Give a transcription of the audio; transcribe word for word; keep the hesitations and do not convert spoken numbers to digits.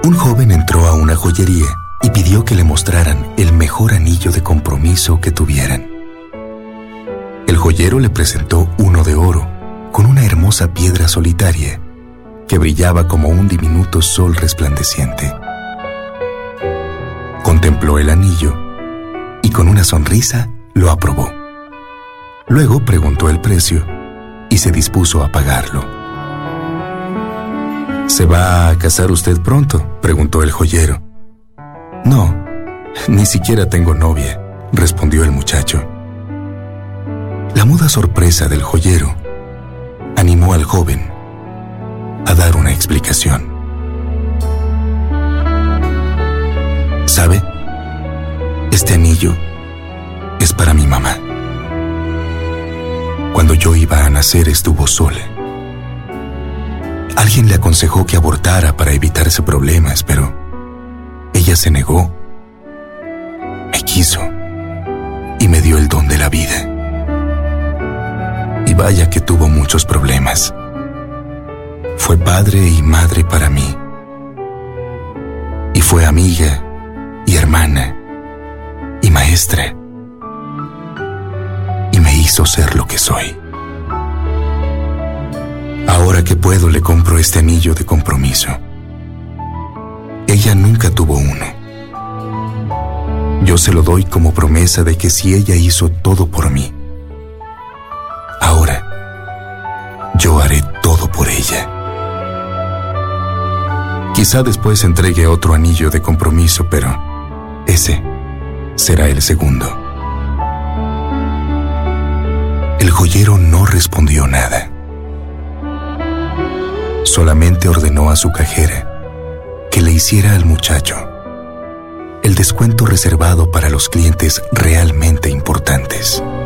Un joven entró a una joyería y pidió que le mostraran el mejor anillo de compromiso que tuvieran. El joyero le presentó uno de oro, con una hermosa piedra solitaria, que brillaba como un diminuto sol resplandeciente. Contempló el anillo y con una sonrisa lo aprobó. Luego preguntó el precio y se dispuso a pagarlo. ¿Se va a casar usted pronto?, preguntó el joyero. No, ni siquiera tengo novia, respondió el muchacho. La muda sorpresa del joyero animó al joven a dar una explicación. ¿Sabe? Este anillo es para mi mamá. Cuando yo iba a nacer estuvo sola. Alguien le aconsejó que abortara para evitarse problemas, pero ella se negó, me quiso y me dio el don de la vida. Y vaya que tuvo muchos problemas. Fue padre y madre para mí. Y fue amiga y hermana y maestra. Y me hizo ser lo que soy. Ahora que puedo le compro este anillo de compromiso. Ella nunca tuvo uno. Yo se lo doy como promesa de que si ella hizo todo por mí, ahora yo haré todo por ella. Quizá después entregue otro anillo de compromiso, pero ese será el segundo. El joyero no respondió nada. Solamente ordenó a su cajera que le hiciera al muchacho el descuento reservado para los clientes realmente importantes.